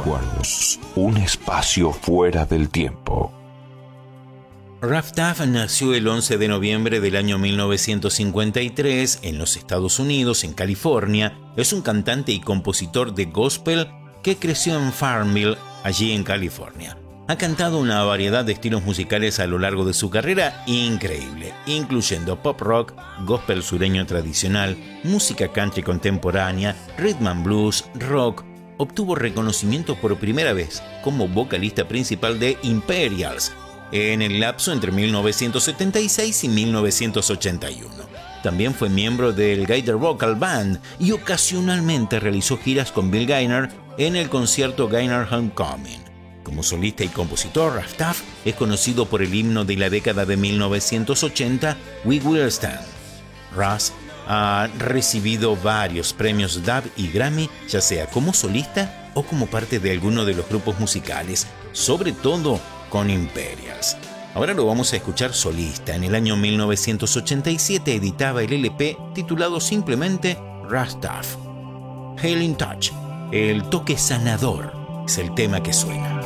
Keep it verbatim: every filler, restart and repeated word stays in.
recuerdos, un espacio fuera del tiempo. Raf Taff nació el once de noviembre del año mil novecientos cincuenta y tres en los Estados Unidos, en California. Es un cantante y compositor de gospel que creció en Farmville, allí en California. Ha cantado una variedad de estilos musicales a lo largo de su carrera increíble, incluyendo pop rock, gospel sureño tradicional, música country contemporánea, rhythm and blues, rock. Obtuvo reconocimiento por primera vez como vocalista principal de Imperials en el lapso entre mil novecientos setenta y seis y mil novecientos ochenta y uno. También fue miembro del Gaither Vocal Band y ocasionalmente realizó giras con Bill Gaynor en el concierto Gaynor Homecoming. Como solista y compositor, Raf Taff es conocido por el himno de la década de mil novecientos ochenta, We Will Stand. Russ ha recibido varios premios Dove y Grammy, ya sea como solista o como parte de alguno de los grupos musicales, sobre todo con Imperials. Ahora lo vamos a escuchar solista. En el año mil novecientos ochenta y siete editaba el L P titulado simplemente Raf Taff. Healing Touch, el toque sanador, es el tema que suena.